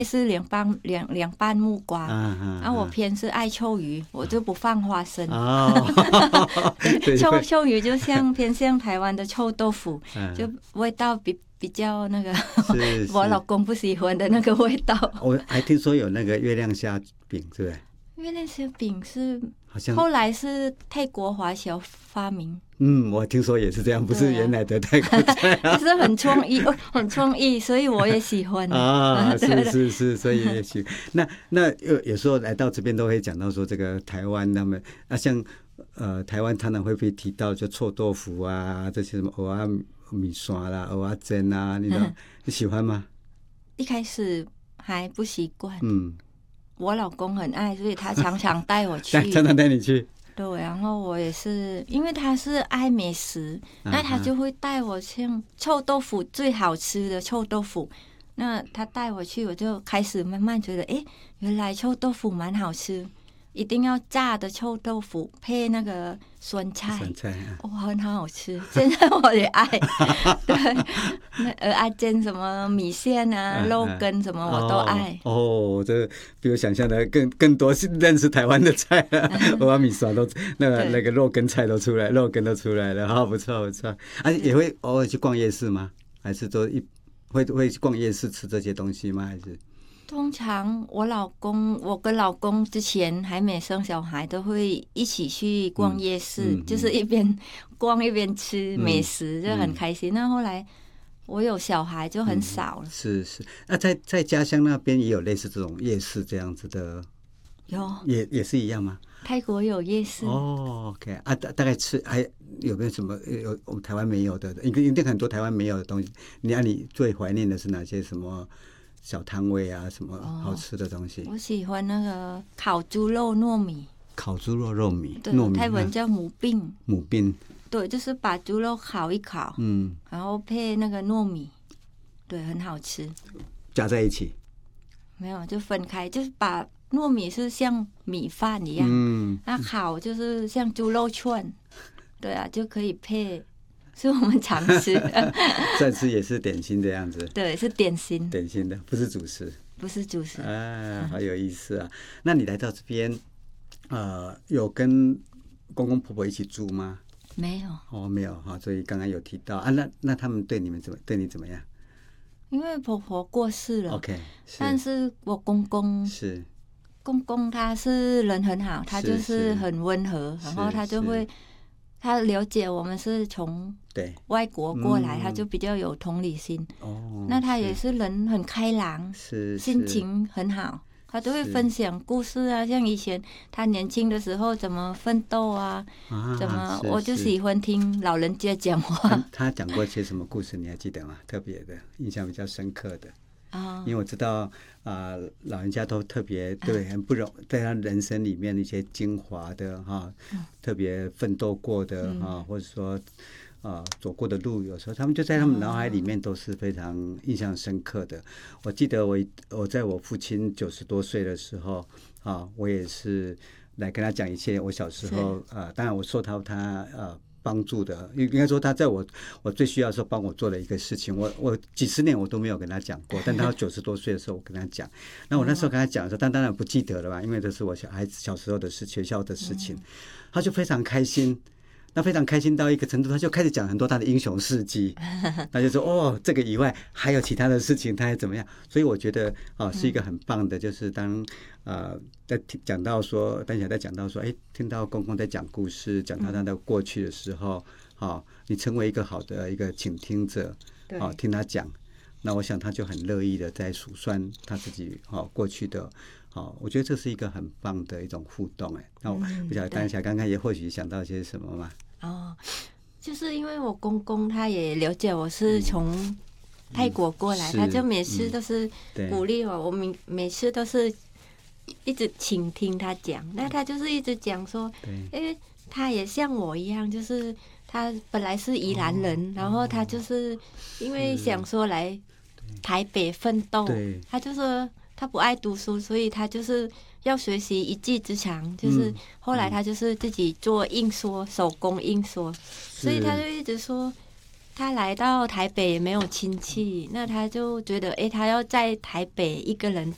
是凉拌木瓜，我偏是爱臭鱼，我就不放花生。臭鱼就偏向台湾的臭豆腐，就味道比较那个我老公不喜欢的那个味道。 我还听说有那个月亮虾饼，是不是？ 月亮虾饼是好像后来是泰国华侨发明。 我听说也是这样，不是原来的泰国菜就是很创意，很创意，所以我也喜欢是，所以也喜欢。那有时候来到这边都会讲到说，这个台湾他们像台湾常常会被提到就臭豆腐啊，这些什么蚵仔米线啦、蚵仔煎啊，你喜欢吗？ 一开始还不习惯，我老公很爱，所以他常常带我去， 常常带你去。 对，然后我也是，因为他是爱美食，那他就会带我像臭豆腐最好吃的臭豆腐，那他带我去，我就开始慢慢觉得，原来臭豆腐蛮好吃。一定要炸的臭豆腐配那个酸菜，很好吃。现在我也爱，对，那蚵仔煎什么米线啊、肉羹什么我都爱。 这比我想象的更多认识台湾的菜了。蚵仔米线都那个肉羹菜都出来，肉羹都出来了，好不错不错。也会偶尔去逛夜市吗？还是都会去逛夜市吃这些东西吗？还是？ 通常我跟老公之前还没生小孩，都会一起去逛夜市，就是一边逛一边吃美食，就很开心。那后来我有小孩就很少了。 是。那在家乡那边也有类似这种夜市这样子的？ 有， 也是一样吗？ 泰国有夜市。 OK 大概吃还有没有什么我们台湾没有的？一定很多台湾没有的东西。你最怀念的是哪些什么？小摊位啊，什么好吃的东西？ 我喜欢那个烤猪肉糯米。 烤猪肉糯米， 泰文叫母饼。 母饼， 对，就是把猪肉烤一烤，然后配那个糯米，对，很好吃。 加在一起？ 没有，就分开，就是把糯米是像米饭一样，那烤就是像猪肉串，对啊，就可以配。是我们常吃的， 算是也是点心的样子。 对，是点心的，不是主食。 不是主食好有意思啊！那你来到这边，有跟公公婆婆一起住吗？ 没有。 没有哈。所以刚刚有提到那他们对你怎么样？ 因为婆婆过世了 ，OK， 但是我公公他是人很好，他就是很温和，然后他就会。他了解我们是从外国过来，他就比较有同理心。那他也是人很开朗，心情很好，他都会分享故事啊，像以前他年轻的时候怎么奋斗啊，我就喜欢听老人家讲话。 他讲过些什么故事你还记得吗？特别的印象比较深刻的。因为我知道老人家都特别很不容易，在他人生里面的一些精华的特别奋斗过的或者说走过的路，有时候他们就在他们脑海里面都是非常印象深刻的。我记得我在我父亲90多岁的时候我也是来跟他讲一些我小时候当然我受到他帮助的，应该说他在我最需要的时候帮我做了一个事情，我几十年我都没有跟他讲过，但他90多岁的时候我跟他讲，那我那时候跟他讲的时候，但当然不记得了吧，因为这是我小时候的事，学校的事情，他就非常开心。那非常开心到一个程度，他就开始讲很多他的英雄事迹，他就说这个以外还有其他的事情，他还怎么样？所以我觉得是一个很棒的，就是当在讲到说，等一下在讲到说，听到公公在讲故事，讲到他的过去的时候，你成为一个好的一个倾听者，听他讲，那我想他就很乐意的在数算他自己过去的。我觉得这是一个很棒的一种互动。那我不晓得当下刚刚也或许想到些什么吗？ 就是因为我公公他也了解我是从泰国过来，他就每次都是鼓励我，我每次都是一直倾听他讲，那他就是一直讲说，因为他也像我一样，就是他本来是宜兰人，然后他就是因为想说来台北奋斗，他就说他不爱读书，所以他就是要学习一技之长，就是后来他就是自己做印刷，手工印刷，所以他就一直说他来到台北也没有亲戚，那他就觉得他要在台北一个人